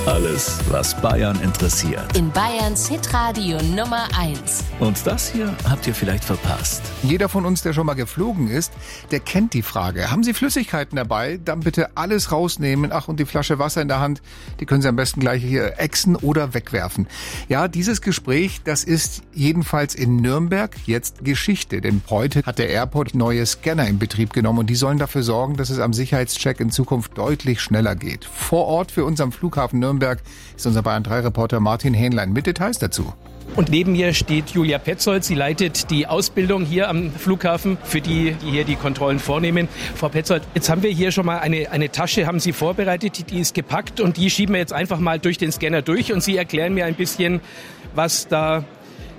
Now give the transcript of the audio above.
Alles, was Bayern interessiert. In Bayerns Hitradio Nummer 1. Und das hier habt ihr vielleicht verpasst. Jeder von uns, der schon mal geflogen ist, der kennt die Frage. Haben Sie Flüssigkeiten dabei? Dann bitte alles rausnehmen. Ach, und die Flasche Wasser in der Hand, die können Sie am besten gleich hier ächzen oder wegwerfen. Ja, dieses Gespräch, das ist jedenfalls in Nürnberg jetzt Geschichte. Denn heute hat der Airport neue Scanner in Betrieb genommen und die sollen dafür sorgen, dass es am Sicherheitscheck in Zukunft deutlich schneller geht. Vor Ort für uns am Flughafen Nürnberg ist unser Bayern 3-Reporter Martin Hähnlein mit Details dazu. Und neben mir steht Julia Petzold. Sie leitet die Ausbildung hier am Flughafen für die hier die Kontrollen vornehmen. Frau Petzold, jetzt haben wir hier schon mal eine Tasche, haben Sie vorbereitet, die ist gepackt und die schieben wir jetzt einfach mal durch den Scanner durch und Sie erklären mir ein bisschen, was da